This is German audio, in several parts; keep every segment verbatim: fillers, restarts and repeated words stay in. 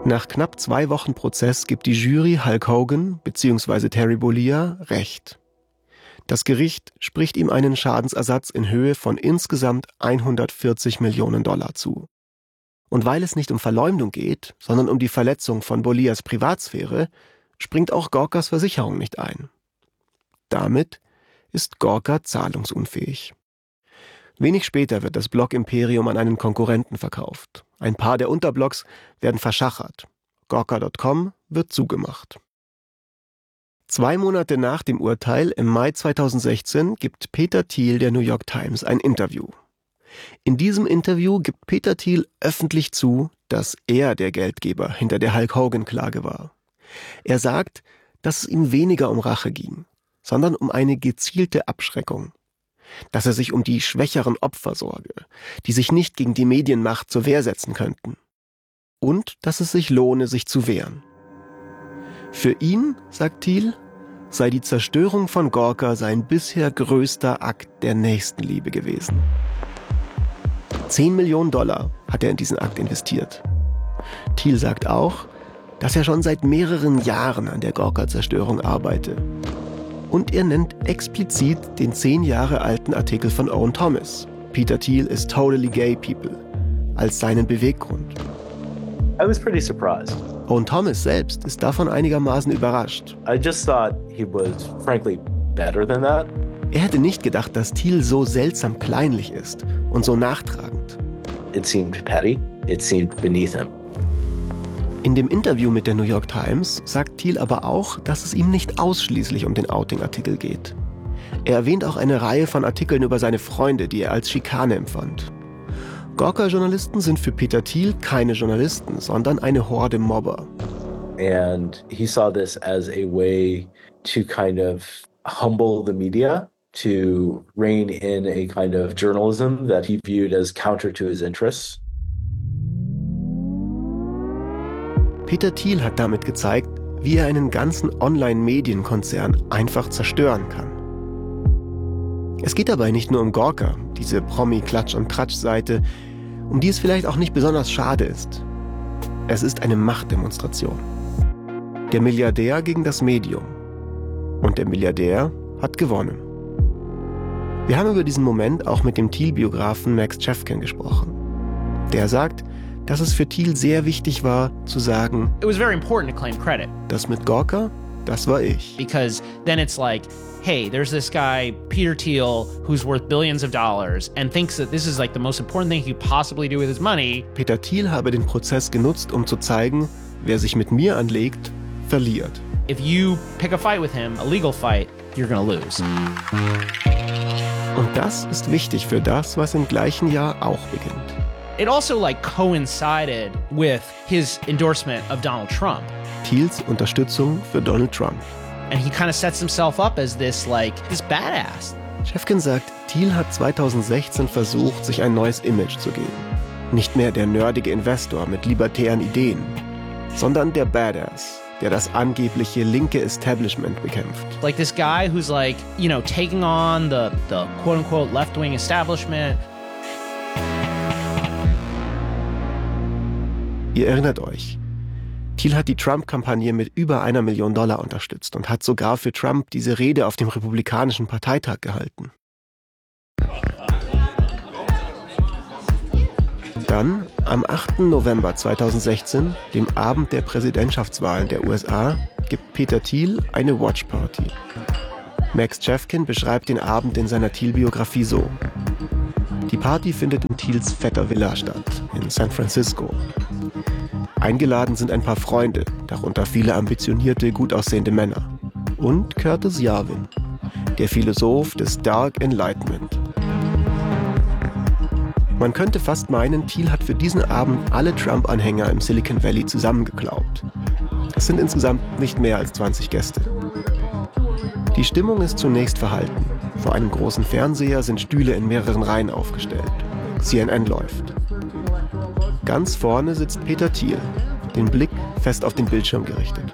Nach knapp zwei Wochen Prozess gibt die Jury Hulk Hogan bzw. Terry Bollea Recht. Das Gericht spricht ihm einen Schadensersatz in Höhe von insgesamt hundertvierzig Millionen Dollar zu. Und weil es nicht um Verleumdung geht, sondern um die Verletzung von Bolleas Privatsphäre, springt auch Gorkas Versicherung nicht ein. Damit ist Gorka zahlungsunfähig. Wenig später wird das Blog-Imperium an einen Konkurrenten verkauft. Ein paar der Unterblocks werden verschachert. Gorka Punkt com wird zugemacht. Zwei Monate nach dem Urteil, im Mai zweitausendsechzehn, gibt Peter Thiel der New York Times ein Interview. In diesem Interview gibt Peter Thiel öffentlich zu, dass er der Geldgeber hinter der Hulk Hogan-Klage war. Er sagt, dass es ihm weniger um Rache ging, sondern um eine gezielte Abschreckung. Dass er sich um die schwächeren Opfer sorge, die sich nicht gegen die Medienmacht zur Wehr setzen könnten. Und dass es sich lohne, sich zu wehren. Für ihn, sagt Thiel, sei die Zerstörung von Gorka sein bisher größter Akt der Nächstenliebe gewesen. Zehn Millionen Dollar hat er in diesen Akt investiert. Thiel sagt auch, dass er schon seit mehreren Jahren an der Gorka-Zerstörung arbeite. Und er nennt explizit den zehn Jahre alten Artikel von Owen Thomas, Peter Thiel is totally gay people, als seinen Beweggrund. I was pretty surprised. Owen Thomas selbst ist davon einigermaßen überrascht. I just thought he was, frankly, better than that. Er hätte nicht gedacht, dass Thiel so seltsam kleinlich ist und so nachtragend. It seemed petty. It seemed beneath him. In dem Interview mit der New York Times sagt Thiel aber auch, dass es ihm nicht ausschließlich um den Outing-Artikel geht. Er erwähnt auch eine Reihe von Artikeln über seine Freunde, die er als Schikane empfand. Gorka-Journalisten sind für Peter Thiel keine Journalisten, sondern eine Horde Mobber. And he saw this as a way to kind of humble the media, to rein in a kind of journalism that he viewed as counter to his interests. Peter Thiel hat damit gezeigt, wie er einen ganzen Online-Medienkonzern einfach zerstören kann. Es geht dabei nicht nur um Gorka, diese Promi-Klatsch- und Tratsch-Seite, um die es vielleicht auch nicht besonders schade ist. Es ist eine Machtdemonstration. Der Milliardär gegen das Medium. Und der Milliardär hat gewonnen. Wir haben über diesen Moment auch mit dem Thiel-Biografen Max Chefkin gesprochen. Der sagt, dass es für Thiel sehr wichtig war, zu sagen, It was very important to claim credit. Das mit Gorka, das war ich. Because then it's like, hey, there's this guy, Peter Thiel, who's worth billions of dollars and thinks that this is like the most important thing he could possibly do with his money. Peter Thiel habe den Prozess genutzt, um zu zeigen, wer sich mit mir anlegt, verliert. If you pick a fight with him, a legal fight, you're gonna lose. Und das ist wichtig für das, was im gleichen Jahr auch beginnt. It also like coincided with his endorsement of Donald Trump. Thiels Unterstützung für Donald Trump. And he kind of sets himself up as this like this badass. Chefkin sagt, Thiel hat zweitausendsechzehn versucht, sich ein neues Image zu geben. Nicht mehr der nerdige Investor mit libertären Ideen, sondern der Badass, der das angebliche linke Establishment bekämpft. Like this guy who's like, you know, taking on the the quote-unquote left-wing establishment. Ihr erinnert euch, Thiel hat die Trump-Kampagne mit über einer Million Dollar unterstützt und hat sogar für Trump diese Rede auf dem Republikanischen Parteitag gehalten. Dann, am achten November zweitausendsechzehn, dem Abend der Präsidentschaftswahlen der U S A, gibt Peter Thiel eine Watchparty. Max Chefkin beschreibt den Abend in seiner Thiel-Biografie so. Die Party findet in Thiels fetter Villa statt, in San Francisco. Eingeladen sind ein paar Freunde, darunter viele ambitionierte, gut aussehende Männer. Und Curtis Yarvin, der Philosoph des Dark Enlightenment. Man könnte fast meinen, Thiel hat für diesen Abend alle Trump-Anhänger im Silicon Valley zusammengeklaubt. Es sind insgesamt nicht mehr als zwanzig Gäste. Die Stimmung ist zunächst verhalten. Vor einem großen Fernseher sind Stühle in mehreren Reihen aufgestellt. C N N läuft. Ganz vorne sitzt Peter Thiel, den Blick fest auf den Bildschirm gerichtet.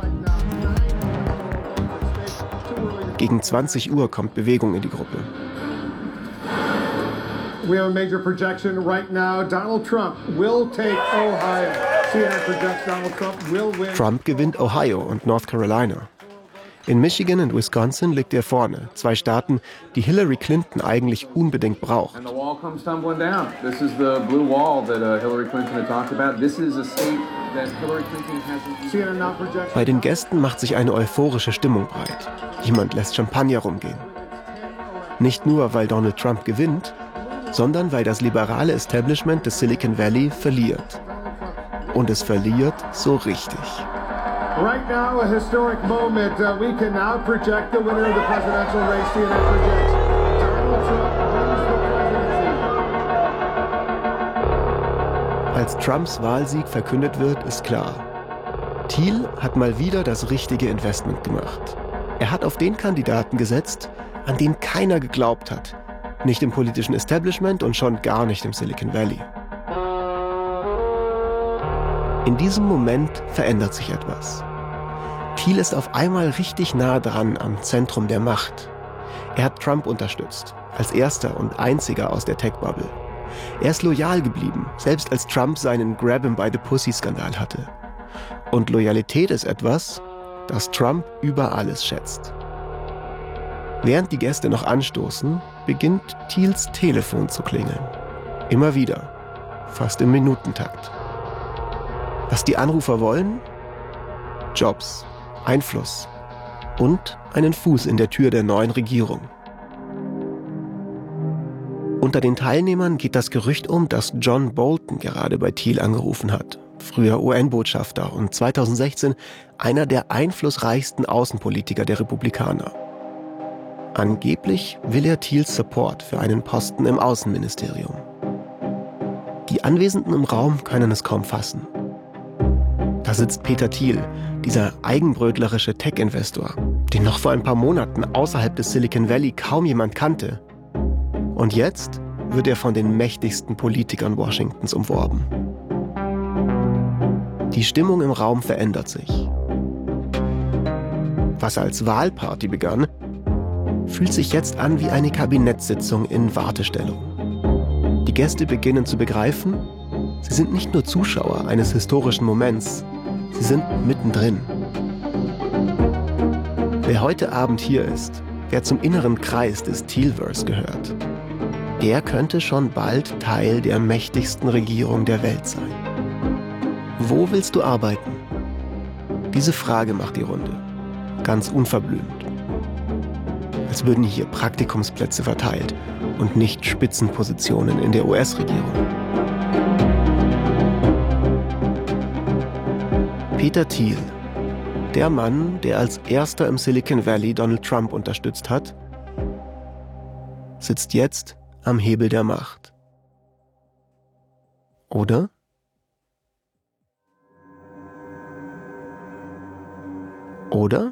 Gegen zwanzig Uhr kommt Bewegung in die Gruppe. We have a major projection right now. Donald Trump will take Ohio. Trump gewinnt Ohio und North Carolina. In Michigan und Wisconsin liegt er vorne, zwei Staaten, die Hillary Clinton eigentlich unbedingt braucht. Bei den Gästen macht sich eine euphorische Stimmung breit. Jemand lässt Champagner rumgehen. Nicht nur, weil Donald Trump gewinnt, sondern weil das liberale Establishment des Silicon Valley verliert. Und es verliert so richtig. Right now, a historic moment. Uh, we can now project the winner of the presidential race. C N N projects Donald Trump wins the presidency. Als Trumps Wahlsieg verkündet wird, ist klar: Thiel hat mal wieder das richtige Investment gemacht. Er hat auf den Kandidaten gesetzt, an den keiner geglaubt hat. Nicht im politischen Establishment und schon gar nicht im Silicon Valley. In diesem Moment verändert sich etwas. Thiel ist auf einmal richtig nah dran am Zentrum der Macht. Er hat Trump unterstützt, als erster und einziger aus der Tech-Bubble. Er ist loyal geblieben, selbst als Trump seinen Grab-him-by-the-Pussy-Skandal hatte. Und Loyalität ist etwas, das Trump über alles schätzt. Während die Gäste noch anstoßen, beginnt Thiels Telefon zu klingeln. Immer wieder, fast im Minutentakt. Was die Anrufer wollen? Jobs, Einfluss und einen Fuß in der Tür der neuen Regierung. Unter den Teilnehmern geht das Gerücht um, dass John Bolton gerade bei Thiel angerufen hat, früher U N-Botschafter und zweitausendsechzehn einer der einflussreichsten Außenpolitiker der Republikaner. Angeblich will er Thiels Support für einen Posten im Außenministerium. Die Anwesenden im Raum können es kaum fassen. Da sitzt Peter Thiel, dieser eigenbrötlerische Tech-Investor, den noch vor ein paar Monaten außerhalb des Silicon Valley kaum jemand kannte. Und jetzt wird er von den mächtigsten Politikern Washingtons umworben. Die Stimmung im Raum verändert sich. Was als Wahlparty begann, fühlt sich jetzt an wie eine Kabinettssitzung in Wartestellung. Die Gäste beginnen zu begreifen, sie sind nicht nur Zuschauer eines historischen Moments, sie sind mittendrin. Wer heute Abend hier ist, wer zum inneren Kreis des Thielverse gehört, der könnte schon bald Teil der mächtigsten Regierung der Welt sein. Wo willst du arbeiten? Diese Frage macht die Runde, ganz unverblümt. Als würden hier Praktikumsplätze verteilt und nicht Spitzenpositionen in der U S-Regierung. Peter Thiel, der Mann, der als erster im Silicon Valley Donald Trump unterstützt hat, sitzt jetzt am Hebel der Macht. Oder? Oder?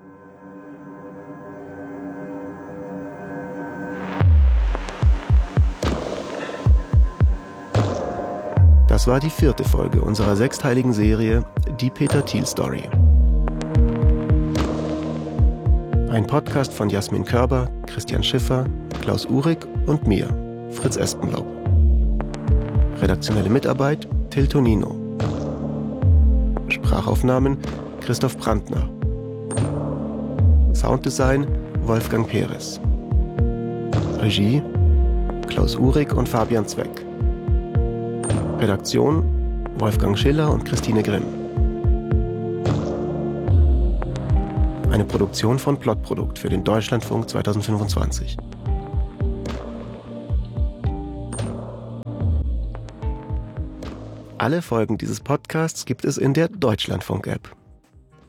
Das war die vierte Folge unserer sechsteiligen Serie Die Peter Thiel Story. Ein Podcast von Jasmin Körber, Christian Schiffer, Klaus Uhrig und mir, Fritz Espenlaub. Redaktionelle Mitarbeit Till Tonino. Sprachaufnahmen Christoph Brandner. Sounddesign Wolfgang Peres. Regie Klaus Uhrig und Fabian Zweck. Redaktion Wolfgang Schiller und Christine Grimm. Eine Produktion von Plotprodukt für den Deutschlandfunk zweitausendfünfundzwanzig. Alle Folgen dieses Podcasts gibt es in der Deutschlandfunk-App.